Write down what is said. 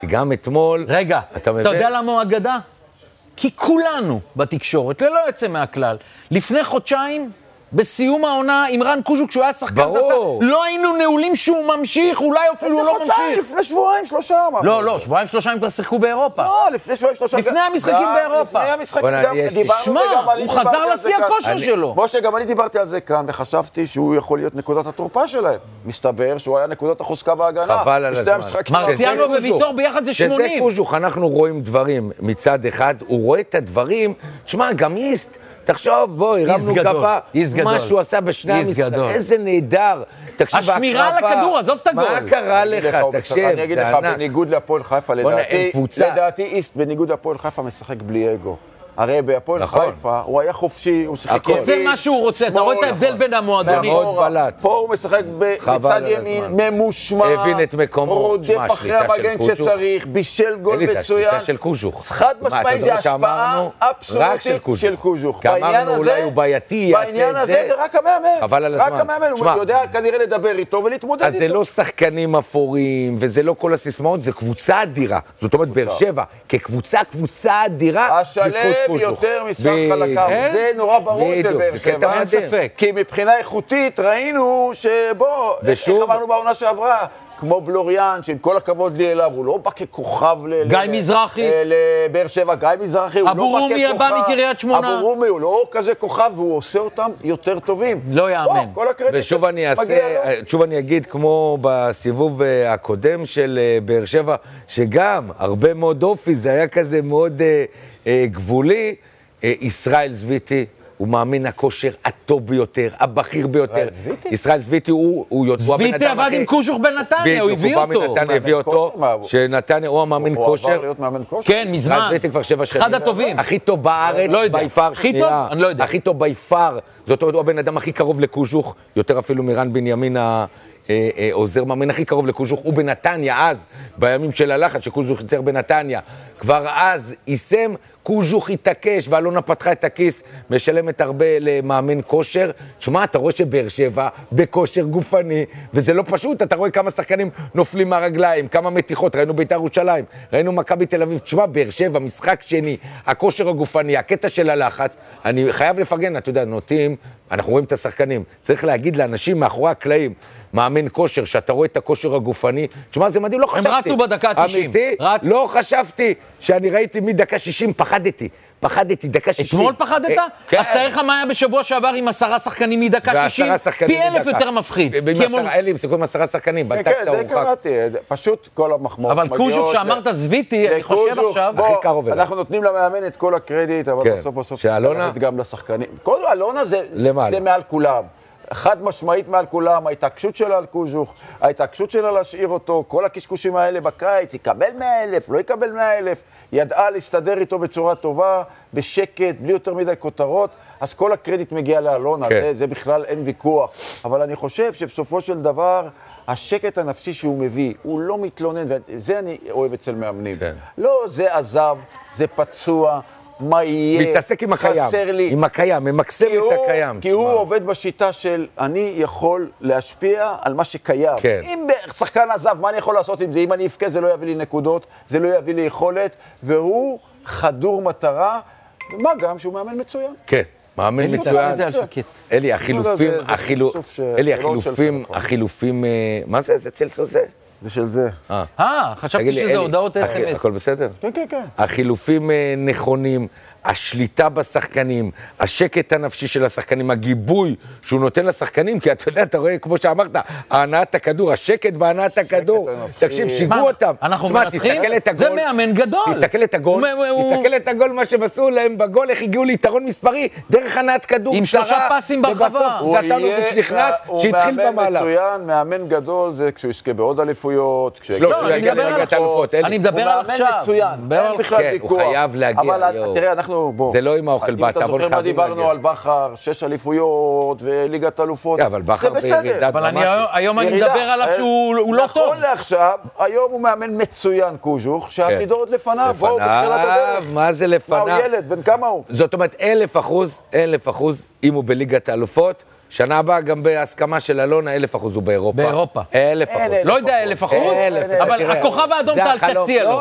גם אתמול... רגע, אתה יודע למה הוא אגדה? כי כולנו בתקשורת, ללא יוצא מהכלל, לפני חודשיים, בסיום העונה, עם רן קוז'וק, כשהוא היה שחקן, לא היינו נעולים שהוא ממשיך, אולי אפילו הוא לא ממשיך. לפני שבועיים, שלושה. לא, שבועיים, שלושה הם כבר שיחקו באירופה. לא, לפני שבועיים, שלושה. לפני המשחקים באירופה. לפני המשחקים גם דיברנו. שמע, הוא חזר לשיא הכושר שלו. משה, גם אני דיברתי על זה כאן, וחשבתי שהוא יכול להיות נקודת התורפה שלהם. מסתבר שהוא היה נקודת החוזקה בהגנה. חבל על הזמן. מרציאנו וויטור ביחד זה 80. שזה קוז'וק, אנחנו רואים דברים מצד אחד, הוא רואה את הדברים, שמע, גם איסט, תחשוב, בוא, הרמנו גבה, מה שהוא עשה בשני המשחקים, איזה נהדר. השמירה על הכדור, עזוב את הגול. מה קרה לך? תקשיב, אני אגיד לך, בניגוד להפועל חיפה, לדעתי איסט, בניגוד להפועל חיפה, משחק בלי אגו. הרי בהפועל חיפה הוא היה חופשי, הוא שיחק ימין. זה מה שהוא רוצה, אתה רואה את ההבדל בין המועדונים. פה הוא משחק בצד ימין, ממושמע, הבין את מקומו, רודף אחרי המגן כשצריך, בישל גול מצוין. שליטה של קוז'וך. חד משמעי זה השפעה אבסולוטית של קוז'וך. בעניין הזה זה רק המאמן. רק המאמן, הוא יודע כנראה לדבר איתו ולהתמודד איתו. אז זה לא שחקנים אפורים, וזה לא כל הסיסמאות, זה קבוצה אדירה. זאת אומרת, באר שבע, כקבוצה אדירה, השלם יותר מסך חלקה, זה נורא ברור אצל באר שבע, אין ספק. כי מבחינה איכותית ראינו שבוא, איך אמרנו בעונה שעברה, כמו בלוריאן, שעם כל הכבוד לי אליו, הוא לא בא ככוכב גיא מזרחי. לבאר שבע, גיא מזרחי, הוא לא בא ככוכב. אבו רומי הבא מקריית שמונה. אבו רומי הוא לא כזה כוכב, והוא עושה אותם יותר טובים. לא יאמן. כל הקרדיט ושוב אני אגיד, כמו בסיבוב הקודם של באר שבע, שגם הרבה מאוד אופי, זה היה כזה מאוד גבולי, ישראל זוויתי. הוא מאמין הכושר הטוב ביותר, הבכיר ביותר. ישראל זוויתי הוא זוויתי עבד עם קוז'וך בנתניה, הוא הביא אותו. נתניה הביא אותו, שנתניה הוא המאמין כושר. הוא עבר להיות מאמן כושר? כן, מזמן. ישראל זוויתי כבר 7 שנים. אחד הטובים. הכי טוב בארץ, ביפר. הכי טוב? אני לא יודע. הכי טוב ביפר. זאת אומרת, הוא הבן אדם הכי קרוב לקוז'וך, יותר אפילו מרן בנימין עוזר מאמן הכי קרוב לקוז'וך, הוא בנתניה אז, בימים של הלחץ שקוז'וך יצר בנתניה, כבר אז יישם, קוז'וך התעקש, ואלונה פתחה את הכיס, משלמת הרבה למאמן כושר. תשמע, אתה רואה שבאר שבע בכושר גופני, וזה לא פשוט, אתה רואה כמה שחקנים נופלים מהרגליים, כמה מתיחות, ראינו בית"ר ירושלים, ראינו מכבי תל אביב. תשמע, באר שבע, משחק שני, הכושר הגופני, הקטע של הלחץ, אני חייב לפרגן, אתה יודע, נוטים, אנחנו רואים את השחקנים, צריך להגיד לאנשים מאחורי הקלעים, מאמן כושר, שאתה רואה את הכושר הגופני, תשמע, זה מדהים, לא חשבתי. הם רצו בדקה 90. אמיתי, לא חשבתי שאני ראיתי מדקה 60, פחדתי, דקה 60. אתמול פחדת? אז תאר לך מה היה בשבוע שעבר עם 10 שחקנים מדקה 60, פי 1000 יותר מפחיד. אלי, עם 10 שחקנים, בטקסה הוא זה קראתי, פשוט כל המחמאות מגיעות. אבל קוז'וק שאמרת זוויתי, אני חושב עכשיו, אנחנו נותנים למאמן את כל הקרדיט, אבל בסוף גם לשחקנים. כל אלונה זה מעל כולם. חד משמעית מעל כולם, ההתעקשות שלה על קוז'וך, ההתעקשות שלה להשאיר אותו, כל הקשקושים האלה בקיץ, יקבל 100,000, לא יקבל 100,000, ידעה להסתדר איתו בצורה טובה, בשקט, בלי יותר מדי כותרות, אז כל הקרדיט מגיע לאלונה, זה בכלל אין ויכוח. אבל אני חושב שבסופו של דבר, השקט הנפשי שהוא מביא, הוא לא מתלונן, וזה אני אוהב אצל מאמנים. לא, זה עזב, זה פצוע, מה יהיה, מתעסק עם הקיים, עם הקיים, ממקסם את הקיים. כי הוא עובד בשיטה של אני יכול להשפיע על מה שקיים. אם שחקן עזב, מה אני יכול לעשות עם זה? אם אני אפקה, זה לא יביא לי נקודות, זה לא יביא לי יכולת, והוא חדור מטרה, מה גם שהוא מאמן מצוין. כן, מאמן מצוין. אלי, החילופים, מה זה? זה צלסו זה? זה של זה. חשבתי שזה הודעות SMS. הכל בסדר? כן. החילופים נכונים, השליטה בשחקנים, השקט הנפשי של השחקנים, הגיבוי שהוא נותן לשחקנים, כי אתה יודע, אתה רואה, כמו שאמרת, הענעת הכדור, השקט בהנעת הכדור. תקשיב, שיגעו אותם. אנחנו מנתחים? זה מאמן גדול. תסתכל את הגול, מה שהם עשו להם בגול, איך הגיעו ליתרון מספרי, דרך הנעת כדור. עם 3 פסים ברחבה. זאטנוביץ' נכנס, שהתחיל במהלך. מאמן גדול זה כשהוא יזכה בעוד אליפויות, אני מדבר על עכשיו. הוא חייב להגיע. זה לא עם האוכל בת, אם אתה זוכר מה דיברנו על בכר, 6 אליפויות וליגת אלופות, זה בסדר. אבל היום אני מדבר עליו שהוא לא טוב. נכון לעכשיו, היום הוא מאמן מצוין קוז'וך, שהעתידו עוד לפניו, בואו בתחילת הדרך. מה זה לפניו? מה הוא ילד, בן כמה הוא? זאת אומרת, 1000%, אם הוא בליגת האלופות, שנה הבאה גם בהסכמה של אלונה, 1,000% הוא באירופה. באירופה. 1,000%. לא יודע 1,000%, אבל הכוכב האדום תציע לו.